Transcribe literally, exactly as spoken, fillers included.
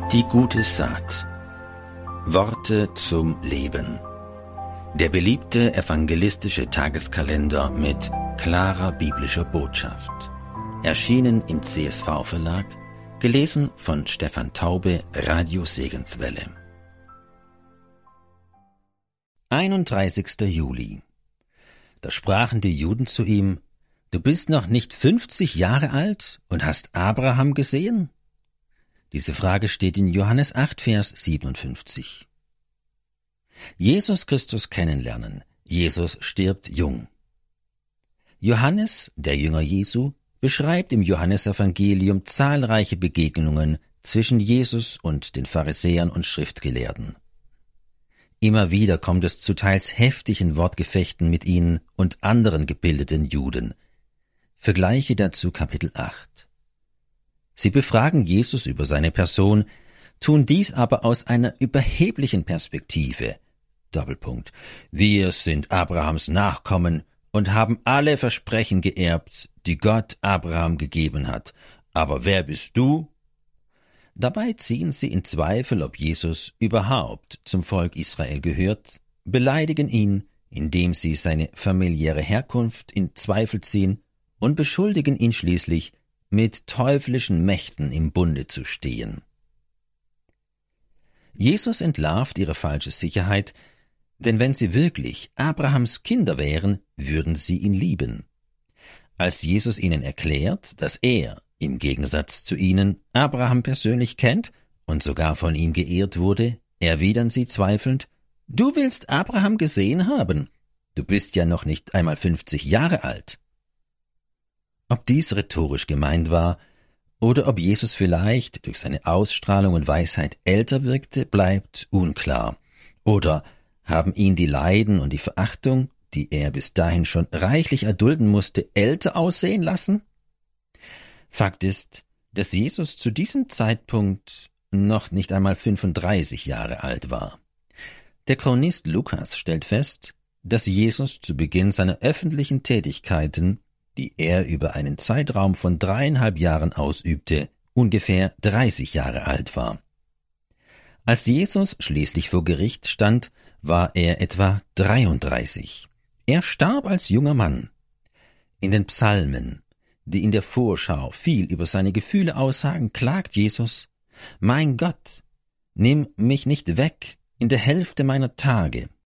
Die gute Saat. Worte zum Leben. Der beliebte evangelistische Tageskalender mit klarer biblischer Botschaft. Erschienen im C S V-Verlag, gelesen von Stefan Taube, Radio Segenswelle. einunddreißigster Juli. Da sprachen die Juden zu ihm: Du bist noch nicht fünfzig Jahre alt und hast Abraham gesehen? Diese Frage steht in Johannes acht, Vers siebenundfünfzig. Jesus Christus kennenlernen. Jesus stirbt jung. Johannes, der Jünger Jesu, beschreibt im Johannesevangelium zahlreiche Begegnungen zwischen Jesus und den Pharisäern und Schriftgelehrten. Immer wieder kommt es zu teils heftigen Wortgefechten mit ihnen und anderen gebildeten Juden. Vergleiche dazu Kapitel acht. Sie befragen Jesus über seine Person, tun dies aber aus einer überheblichen Perspektive. Doppelpunkt. Wir sind Abrahams Nachkommen und haben alle Versprechen geerbt, die Gott Abraham gegeben hat. Aber wer bist du? Dabei ziehen sie in Zweifel, ob Jesus überhaupt zum Volk Israel gehört, beleidigen ihn, indem sie seine familiäre Herkunft in Zweifel ziehen, und beschuldigen ihn schließlich, mit teuflischen Mächten im Bunde zu stehen. Jesus entlarvt ihre falsche Sicherheit, denn wenn sie wirklich Abrahams Kinder wären, würden sie ihn lieben. Als Jesus ihnen erklärt, dass er, im Gegensatz zu ihnen, Abraham persönlich kennt und sogar von ihm geehrt wurde, erwidern sie zweifelnd: Du willst Abraham gesehen haben? Du bist ja noch nicht einmal fünfzig Jahre alt. Ob dies rhetorisch gemeint war oder ob Jesus vielleicht durch seine Ausstrahlung und Weisheit älter wirkte, bleibt unklar. Oder haben ihn die Leiden und die Verachtung, die er bis dahin schon reichlich erdulden musste, älter aussehen lassen? Fakt ist, dass Jesus zu diesem Zeitpunkt noch nicht einmal fünfunddreißig Jahre alt war. Der Chronist Lukas stellt fest, dass Jesus zu Beginn seiner öffentlichen Tätigkeiten, die er über einen Zeitraum von dreieinhalb Jahren ausübte, ungefähr dreißig Jahre alt war. Als Jesus schließlich vor Gericht stand, war er etwa dreiunddreißig. Er starb als junger Mann. In den Psalmen, die in der Vorschau viel über seine Gefühle aussagen, klagt Jesus: Mein Gott, nimm mich nicht weg in der Hälfte meiner Tage.